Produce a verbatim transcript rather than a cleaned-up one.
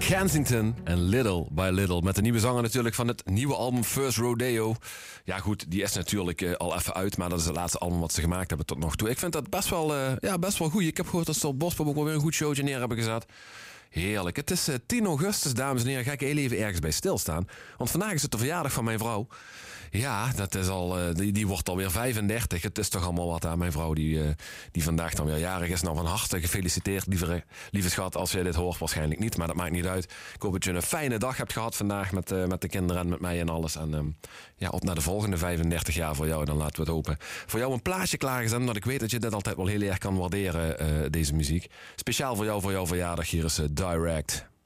Kensington en Little by Little. Met de nieuwe zanger natuurlijk van het nieuwe album First Rodeo. Ja goed, die is natuurlijk uh, al even uit. Maar dat is het laatste album wat ze gemaakt hebben tot nog toe. Ik vind dat best wel, uh, ja, best wel goed. Ik heb gehoord dat ze op Bospop ook wel weer een goed showtje neer hebben gezet. Heerlijk. Het is uh, tien augustus, dames en heren. Ga ik heel even ergens bij stilstaan. Want vandaag is het de verjaardag van mijn vrouw. Ja, dat is al, uh, die, die wordt alweer vijfendertig. Het is toch allemaal wat aan mijn vrouw die, uh, die vandaag dan weer jarig is. Nou, van harte gefeliciteerd, lieve, lieve schat. Als jij dit hoort, waarschijnlijk niet. Maar dat maakt niet uit. Ik hoop dat je een fijne dag hebt gehad vandaag met, uh, met de kinderen en met mij en alles. En um, ja, op naar de volgende vijfendertig jaar voor jou. Dan laten we het hopen. Voor jou een plaatje klaargezet. Want ik weet dat je dit altijd wel heel erg kan waarderen, uh, deze muziek. Speciaal voor jou, voor jouw verjaardag. Hier is uh, Direct.